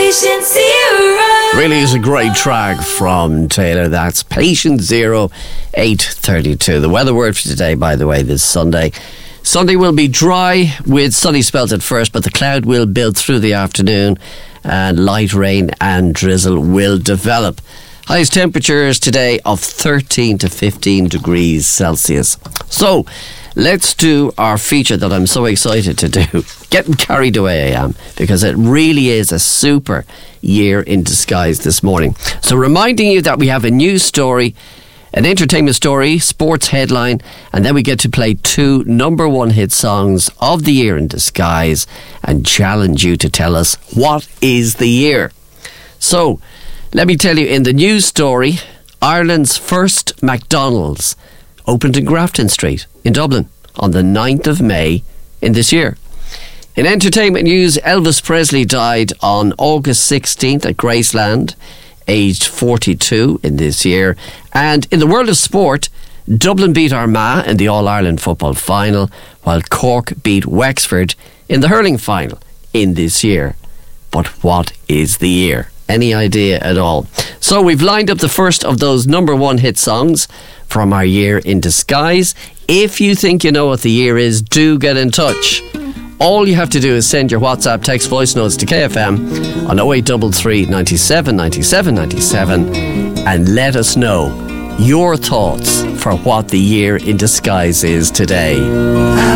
Patient Zero. Really is a great track from Taylor. That's Patient Zero, 8:32. The weather word for today, by the way, this Sunday. Sunday will be dry with sunny spells at first, but the cloud will build through the afternoon and light rain and drizzle will develop. Highest temperatures today of 13 to 15 degrees Celsius. So, let's do our feature that I'm so excited to do. Getting carried away I am, because it really is a super year in disguise this morning. So reminding you that we have a news story, an entertainment story, sports headline, and then we get to play 2 number 1 hit songs of the year in disguise and challenge you to tell us what is the year. So, let me tell you, in the news story, Ireland's first McDonald's opened in Grafton Street in Dublin on the 9th of May in this year. In entertainment news, Elvis Presley died on August 16th at Graceland, aged 42 in this year. And in the world of sport, Dublin beat Armagh in the All-Ireland football final, while Cork beat Wexford in the hurling final in this year. But what is the year? Any idea at all? So we've lined up the first of those number 1 hit songs from our year in disguise. If you think you know what the year is, do get in touch. All you have to do is send your WhatsApp text voice notes to KFM on 0833 97 97 97 and let us know your thoughts for what the year in disguise is today.